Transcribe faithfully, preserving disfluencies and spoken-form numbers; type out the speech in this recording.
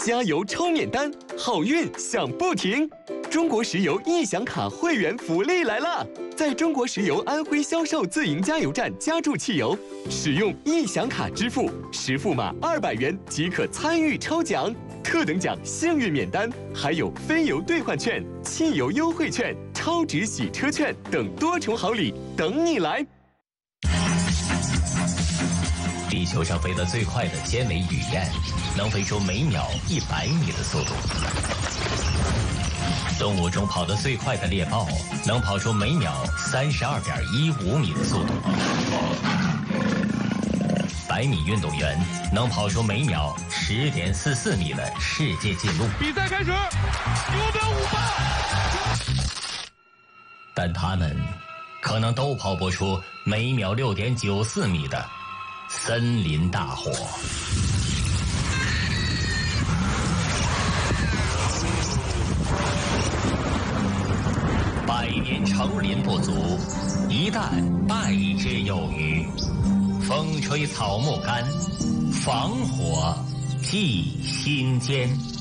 加油抽免单，好运享不停。中国石油易享卡会员福利来了！在中国石油安徽销售自营加油站加注汽油，使用易享卡支付，实付码二百元即可参与抽奖。特等奖幸运免单，还有飞油兑换券、汽油优惠券、超值洗车券等多重好礼等你来。 地球上飞得最快的尖尾雨燕，能飞出每秒一百米的速度。动物中跑得最快的猎豹，能跑出每秒三十二点一五米的速度。百米运动员能跑出每秒十点四四米的世界纪录。 比赛开始，五秒五八。 但他们可能都跑不出每秒六点九四米的森林大火。百年成林不足，一旦败之有余。风吹草木干，防火祭心间。